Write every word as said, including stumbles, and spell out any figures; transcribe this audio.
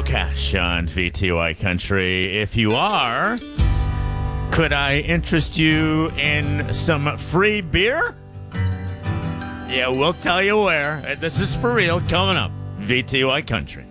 Joe Cash on V T Y Country. If you are, could I interest you in some free beer? Yeah, we'll tell you where. This is for real coming up. V T Y Country.